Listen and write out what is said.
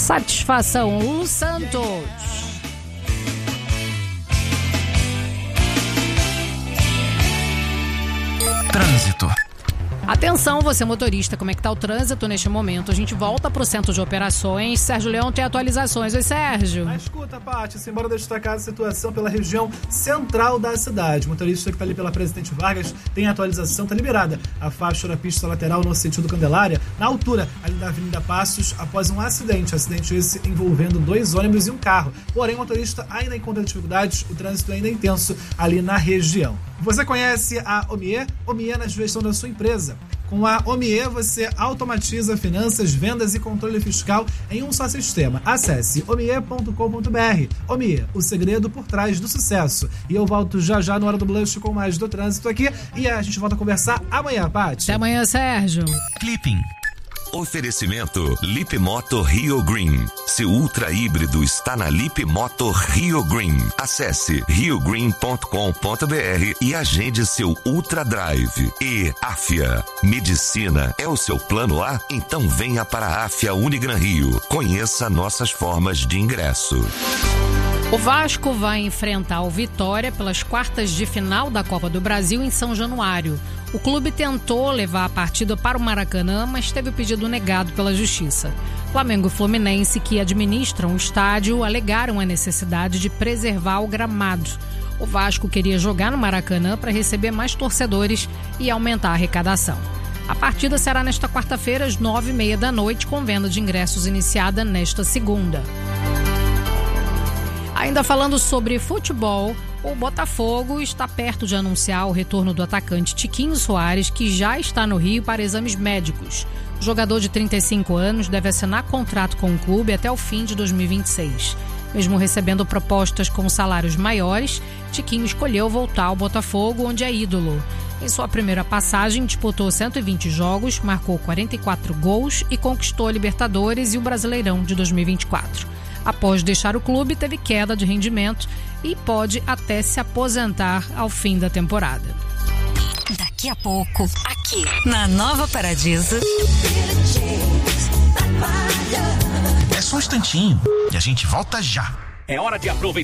Satisfação, Lu Santos. Trânsito. Atenção, você motorista, como é que tá o trânsito neste momento? A gente volta pro centro de operações. Sérgio Leão tem atualizações. Oi, Sérgio. Mas escuta, Paty, simbora destacar a situação pela região central da cidade. O motorista que tá ali pela Presidente Vargas tem atualização, tá liberada a faixa da pista lateral no sentido Candelária, na altura ali da Avenida Passos, após um acidente esse envolvendo 2 ônibus e um carro. Porém, o motorista ainda encontra dificuldades, o trânsito ainda é intenso ali na região. Você conhece a Omie? Omie na gestão da sua empresa. Com a Omie, você automatiza finanças, vendas e controle fiscal em um só sistema. Acesse omie.com.br. Omie, o segredo por trás do sucesso. E eu volto já no Hora do Blush com mais do trânsito aqui. E a gente volta a conversar amanhã, Paty. Até amanhã, Sérgio. Clipping. Oferecimento Lip Moto Rio Green. Seu ultra híbrido está na Lip Moto Rio Green. Acesse riogreen.com.br e agende seu Ultra Drive. E Afia. Medicina é o seu plano A? Então venha para a Afia Unigran Rio. Conheça nossas formas de ingresso. O Vasco vai enfrentar o Vitória pelas quartas de final da Copa do Brasil em São Januário. O clube tentou levar a partida para o Maracanã, mas teve o pedido negado pela Justiça. Flamengo e Fluminense, que administram o estádio, alegaram a necessidade de preservar o gramado. O Vasco queria jogar no Maracanã para receber mais torcedores e aumentar a arrecadação. A partida será nesta quarta-feira, às 9h30 da noite, com venda de ingressos iniciada nesta segunda. Ainda falando sobre futebol, o Botafogo está perto de anunciar o retorno do atacante Tiquinho Soares, que já está no Rio para exames médicos. O jogador de 35 anos deve assinar contrato com o clube até o fim de 2026. Mesmo recebendo propostas com salários maiores, Tiquinho escolheu voltar ao Botafogo, onde é ídolo. Em sua primeira passagem, disputou 120 jogos, marcou 44 gols e conquistou a Libertadores e o Brasileirão de 2024. Após deixar o clube, teve queda de rendimento e pode até se aposentar ao fim da temporada. Daqui a pouco, aqui na Nova Paradiso. É só um instantinho e a gente volta já. É hora de aproveitar.